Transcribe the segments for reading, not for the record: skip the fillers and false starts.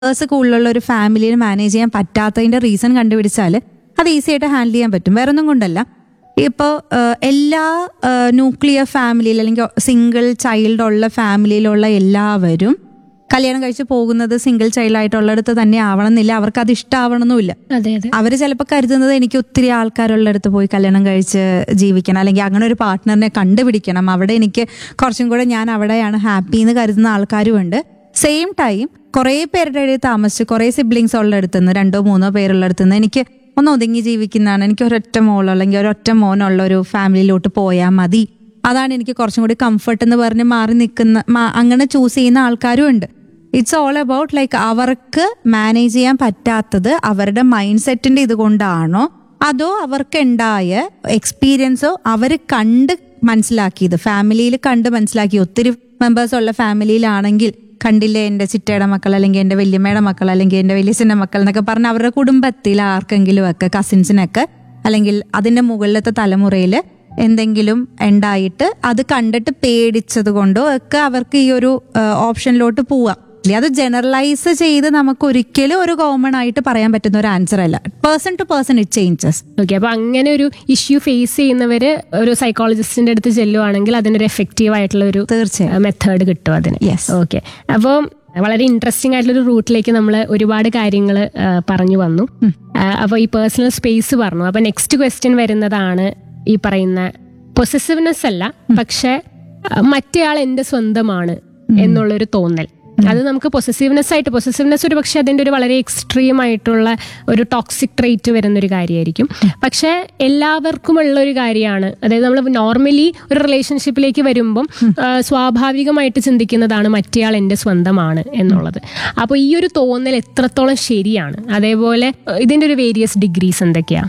കൂടുതലുള്ള ഒരു ഫാമിലിയെ മാനേജ് ചെയ്യാൻ പറ്റാത്തതിന്റെ റീസൺ കണ്ടുപിടിച്ചാൽ അത് ഈസി ആയിട്ട് ഹാൻഡിൽ ചെയ്യാൻ പറ്റും. വേറെ ഒന്നും കൊണ്ടല്ല. ഇപ്പോൾ എല്ലാ ന്യൂക്ലിയർ ഫാമിലിയിൽ അല്ലെങ്കിൽ സിംഗിൾ ചൈൽഡ് ഉള്ള ഫാമിലിയിലുള്ള എല്ലാവരും കല്യാണം കഴിച്ച് പോകുന്നത് സിംഗിൾ ചൈൽഡ് ആയിട്ടുള്ളിടത്ത് തന്നെ ആവണമെന്നില്ല. അവർക്ക് അത് ഇഷ്ടമാവണമെന്നില്ല. അവർ ചിലപ്പോൾ കരുതുന്നത് എനിക്ക് ഒത്തിരി ആൾക്കാരുള്ളിടത്ത് പോയി കല്യാണം കഴിച്ച് ജീവിക്കണം, അല്ലെങ്കിൽ അങ്ങനെ ഒരു പാർട്ട്ണറിനെ കണ്ടുപിടിക്കണം, അവിടെ എനിക്ക് കുറച്ചും കൂടെ ഞാൻ അവിടെയാണ് ഹാപ്പി എന്ന് കരുതുന്ന ആൾക്കാരുമുണ്ട്. സെയിം ടൈം കുറേ പേരുടെ ഇടയിൽ താമസിച്ച് കുറേ സിബ്ലിങ്സ് ഉള്ളിടത്തുനിന്ന് 2-3 പേരുള്ളിടത്തുനിന്ന് എനിക്ക് ഒന്ന് ഒതുങ്ങി ജീവിക്കുന്നതാണ്, എനിക്ക് ഒരൊറ്റ മോളോ അല്ലെങ്കിൽ ഒരൊറ്റ മോനുള്ള ഒരു ഫാമിലിയിലോട്ട് പോയാൽ മതി, അതാണ് എനിക്ക് കുറച്ചും കൂടി കംഫർട്ട് എന്ന് പറഞ്ഞ് മാറി നിൽക്കുന്ന അങ്ങനെ ചൂസ് ചെയ്യുന്ന ആൾക്കാരും ഉണ്ട്. ഇറ്റ്സ് ഓൾ അബൌട്ട് ലൈക്ക് അവർക്ക് മാനേജ് ചെയ്യാൻ പറ്റാത്തത് അവരുടെ മൈൻഡ് സെറ്റിന്റെ ഇതുകൊണ്ടാണോ അതോ അവർക്ക് ഉണ്ടായ എക്സ്പീരിയൻസോ അവർ കണ്ട് മനസ്സിലാക്കിയത്, ഫാമിലിയിൽ കണ്ട് മനസ്സിലാക്കി. ഒത്തിരി മെമ്പേഴ്സ് ഉള്ള ഫാമിലിയിലാണെങ്കിൽ കണ്ടില്ലേ എൻ്റെ ചിറ്റയുടെ മക്കൾ അല്ലെങ്കിൽ എൻ്റെ വല്യമ്മയുടെ മക്കൾ അല്ലെങ്കിൽ എൻ്റെ വലിയച്ഛൻ്റെ മക്കൾ എന്നൊക്കെ പറഞ്ഞ് അവരുടെ കുടുംബത്തിൽ ആർക്കെങ്കിലും ഒക്കെ കസിൻസിനൊക്കെ അല്ലെങ്കിൽ അതിൻ്റെ മുകളിലത്തെ തലമുറയിൽ എന്തെങ്കിലും ഉണ്ടായിട്ട് അത് കണ്ടിട്ട് പേടിച്ചത് കൊണ്ടോ ഒക്കെ അവർക്ക് ഈ ഒരു ഓപ്ഷനിലോട്ട് പോവാം. അത് ജനറലൈസ് ചെയ്ത് നമുക്ക് ഒരിക്കലും ഒരു കോമൺ ആയിട്ട് പറയാൻ പറ്റുന്ന ഒരു ആൻസർ അല്ല. Person to person it changes. Okay, അപ്പൊ അങ്ങനെ ഒരു ഇഷ്യൂ ഫേസ് ചെയ്യുന്നവര് ഒരു സൈക്കോളജിസ്റ്റിന്റെ അടുത്ത് ചെല്ലുവാണെങ്കിൽ അതിനൊരു എഫക്റ്റീവ് ആയിട്ടുള്ള ഒരു തീർച്ചയായും മെത്തേഡ് കിട്ടും അതിന്. ഓക്കെ, അപ്പോൾ വളരെ ഇൻട്രസ്റ്റിംഗ് ആയിട്ടുള്ളൊരു റൂട്ടിലേക്ക് നമ്മൾ ഒരുപാട് കാര്യങ്ങൾ പറഞ്ഞു വന്നു. അപ്പോൾ ഈ പേഴ്സണൽ സ്പേസ് പറഞ്ഞു. അപ്പൊ നെക്സ്റ്റ് ക്വസ്റ്റ്യൻ വരുന്നതാണ് ഈ പറയുന്ന പൊസസീവ്നെസ് അല്ല, പക്ഷെ മറ്റേയാൾ എന്റെ സ്വന്തമാണ് എന്നുള്ളൊരു തോന്നൽ. അത് നമുക്ക് പൊസസീവ്നെസ് ഒരു പക്ഷെ അതിൻ്റെ ഒരു വളരെ എക്സ്ട്രീം ആയിട്ടുള്ള ഒരു ടോക്സിക് ട്രേറ്റ് വരുന്നൊരു കാര്യമായിരിക്കും. പക്ഷെ എല്ലാവർക്കും ഉള്ള ഒരു കാര്യമാണ്. അതായത് നമ്മൾ നോർമലി ഒരു റിലേഷൻഷിപ്പിലേക്ക് വരുമ്പം സ്വാഭാവികമായിട്ട് ചിന്തിക്കുന്നതാണ് മറ്റേയാൾ എൻ്റെ സ്വന്തമാണ് എന്നുള്ളത്. അപ്പോൾ ഈ ഒരു തോന്നൽ എത്രത്തോളം ശരിയാണ്? അതേപോലെ ഇതിൻ്റെ ഒരു വേരിയസ് ഡിഗ്രീസ് എന്തൊക്കെയാ?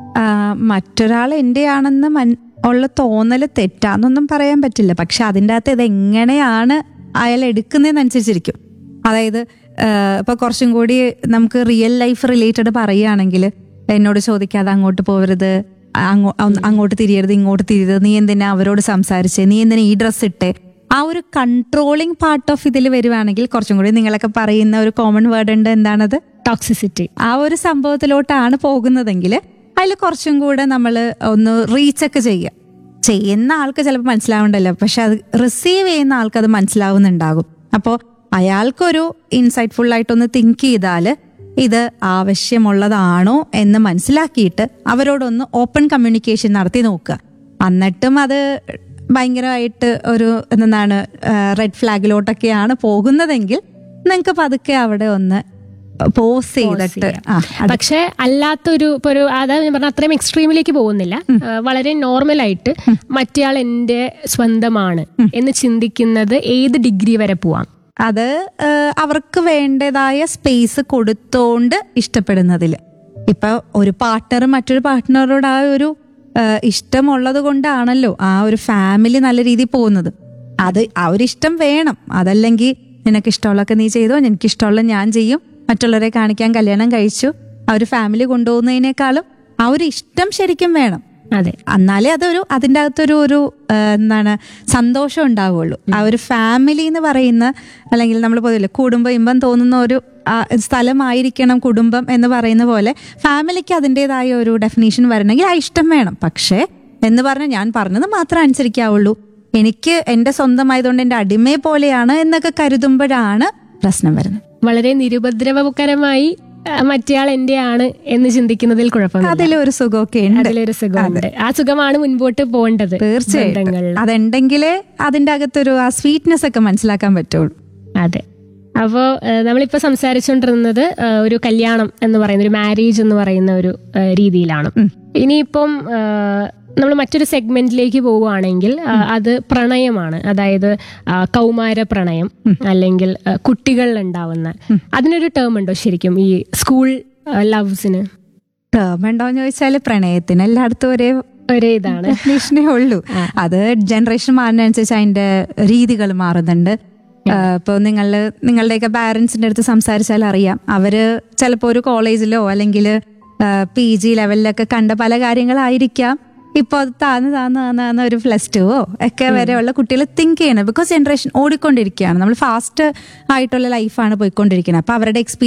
മറ്റൊരാൾ എൻ്റെ ആണെന്ന് ഉള്ള തോന്നൽ തെറ്റാന്നൊന്നും പറയാൻ പറ്റില്ല. പക്ഷെ അതിൻ്റെ അകത്ത് ഇതെങ്ങനെയാണ് അയാൾ എടുക്കുന്നതിനനുസരിച്ചിരിക്കും. അതായത് ഇപ്പൊ കുറച്ചും കൂടി നമുക്ക് റിയൽ ലൈഫ് റിലേറ്റഡ് പറയുകയാണെങ്കിൽ എന്നോട് ചോദിക്കാതെ അങ്ങോട്ട് പോകരുത്, അങ്ങോട്ട് തിരിയരുത്, ഇങ്ങോട്ട് തിരിയരുത്, നീ എന്തിനാ അവരോട് സംസാരിച്ചേ, നീ എന്തിനാ ഈ ഡ്രസ്സ് ഇട്ടേ, ആ ഒരു കൺട്രോളിങ് പാർട്ട് ഓഫ് ഇതിൽ വരുവാണെങ്കിൽ കുറച്ചും കൂടി നിങ്ങളൊക്കെ പറയുന്ന ഒരു കോമൺ വേർഡ് ഉണ്ട്, എന്താണത്? ടോക്സിസിറ്റി. ആ ഒരു സംഭവത്തിലോട്ടാണ് പോകുന്നതെങ്കിൽ അതിൽ കുറച്ചും കൂടെ നമ്മൾ ഒന്ന് റീച്ചൊക്കെ ചെയ്യുന്ന ആൾക്ക് ചിലപ്പോൾ മനസ്സിലാവണ്ടല്ലോ, പക്ഷെ അത് റിസീവ് ചെയ്യുന്ന ആൾക്ക് അത് മനസ്സിലാവുന്നുണ്ടാകും. അപ്പോൾ അയാൾക്കൊരു ഇൻസൈറ്റ്ഫുൾ ആയിട്ടൊന്ന് തിങ്ക് ചെയ്താൽ ഇത് ആവശ്യമുള്ളതാണോ എന്ന് മനസ്സിലാക്കിയിട്ട് അവരോടൊന്ന് ഓപ്പൺ കമ്മ്യൂണിക്കേഷൻ നടത്തി നോക്കുക. എന്നിട്ടും അത് ഭയങ്കരമായിട്ട് ഒരു എന്താണ് റെഡ് ഫ്ലാഗിലോട്ടൊക്കെയാണ് പോകുന്നതെങ്കിൽ നിങ്ങൾക്ക് പതുക്കെ അവിടെ ഒന്ന് പോസ് ചെയ്തിട്ട്. പക്ഷെ അല്ലാത്തൊരു ഇപ്പൊ ഒരു അതായത് ഞാൻ പറഞ്ഞ അത്രയും എക്സ്ട്രീമിലേക്ക് പോകുന്നില്ല, വളരെ നോർമലായിട്ട് മറ്റേയാൾ എൻ്റെ സ്വന്തമാണ് എന്ന് ചിന്തിക്കുന്നത് ഏത് ഡിഗ്രി വരെ പോവാം? അത് അവർക്ക് വേണ്ടതായ സ്പേസ് കൊടുത്തോണ്ട് ഇഷ്ടപ്പെടുന്നതിൽ. ഇപ്പൊ ഒരു പാർട്ട്ണർ മറ്റൊരു പാർട്ട്ണറോട് ആ ഒരു ഇഷ്ടമുള്ളത് കൊണ്ടാണല്ലോ ആ ഒരു ഫാമിലി നല്ല രീതിയിൽ പോകുന്നത്. അത് ആ ഒരു ഇഷ്ടം വേണം. അതല്ലെങ്കിൽ നിനക്ക് ഇഷ്ടമുള്ളതൊക്കെ നീ ചെയ്തോ, എനിക്കിഷ്ടമുള്ള ഞാൻ ചെയ്യും, മറ്റുള്ളവരെ കാണിക്കാൻ കല്യാണം കഴിച്ചു, ആ ഒരു ഫാമിലി കൊണ്ടുപോകുന്നതിനേക്കാളും ആ ഒരു ഇഷ്ടം ശരിക്കും വേണം. അതെ, എന്നാലേ അതൊരു അതിൻ്റെ അകത്തൊരു എന്താണ് സന്തോഷം ഉണ്ടാവുള്ളൂ. ആ ഒരു ഫാമിലി എന്ന് പറയുന്ന അല്ലെങ്കിൽ നമ്മൾ പൊതുവെ കുടുംബം ഇമ്പം തോന്നുന്ന ഒരു സ്ഥലമായിരിക്കണം കുടുംബം എന്ന് പറയുന്ന പോലെ ഫാമിലിക്ക് അതിൻ്റെതായ ഒരു ഡെഫിനേഷൻ വരണമെങ്കിൽ ആ ഇഷ്ടം വേണം. പക്ഷേ എന്ന് പറഞ്ഞാൽ ഞാൻ പറഞ്ഞത് മാത്രം അനുസരിക്കാവുള്ളൂ, എനിക്ക് എൻ്റെ സ്വന്തമായതുകൊണ്ട് എൻ്റെ അടിമയെ പോലെയാണ് എന്നൊക്കെ കരുതുമ്പോഴാണ് പ്രശ്നം വരുന്നത്. വളരെ നിരുപദ്രവകരമായി മറ്റേയാൾ എൻ്റെ ആണ് എന്ന് ചിന്തിക്കുന്നതിൽ കുഴപ്പമില്ല. അതിലൊരു സുഖമൊക്കെ ഉണ്ട്, അതിലൊരു സുഖമുണ്ട്. ആ സുഖമാണ് മുൻപോട്ട് പോകേണ്ടത്. തീർച്ചയായിട്ടും അതുണ്ടെങ്കിലേ അതിൻ്റെ അകത്തൊരു ആ സ്വീറ്റ്നെസ് ഒക്കെ മനസ്സിലാക്കാൻ പറ്റുള്ളൂ. അതെ. അപ്പോൾ നമ്മളിപ്പോൾ സംസാരിച്ചുകൊണ്ടിരുന്നത് ഒരു കല്യാണം എന്ന് പറയുന്ന ഒരു മാരേജ് എന്ന് പറയുന്ന ഒരു രീതിയിലാണ്. ഇനിയിപ്പം നമ്മൾ മറ്റൊരു സെഗ്മെന്റിലേക്ക് പോവുകയാണെങ്കിൽ അത് പ്രണയമാണ്. അതായത് കൗമാര പ്രണയം അല്ലെങ്കിൽ കുട്ടികളിൽ ഉണ്ടാവുന്ന അതിനൊരു ടേം ഉണ്ടോ ശരിക്കും ഈ സ്കൂൾ ലവ്സിന്? ടേം ഉണ്ടോന്ന് ചോദിച്ചാല് പ്രണയത്തിന് എല്ലായിടത്തും ഒരേ ഇതാണ്, ഡെഫിനേഷനേ ഉള്ളൂ. അത് ജനറേഷൻ മാറുന്നതനുസരിച്ച് അതിന്റെ രീതികൾ മാറുന്നുണ്ട്. ഇപ്പോൾ നിങ്ങളുടെയൊക്കെ പാരന്റ്സിന്റെ അടുത്ത് സംസാരിച്ചാൽ അറിയാം, അവര് ചിലപ്പോൾ ഒരു കോളേജിലോ അല്ലെങ്കിൽ PG ലെവലിലൊക്കെ കണ്ട പല കാര്യങ്ങളായിരിക്കാം ഇപ്പോൾ അത് താന്ന് ഒരു +2 ഒക്കെ വരെയുള്ള കുട്ടികൾ തിങ്ക് ചെയ്യണം. ബിക്കോസ് ജനറേഷൻ ഓടിക്കൊണ്ടിരിക്കുകയാണ്, നമ്മൾ ഫാസ്റ്റ് ആയിട്ടുള്ള ലൈഫാണ് പോയിക്കൊണ്ടിരിക്കുന്നത്. അപ്പൊ അവരുടെ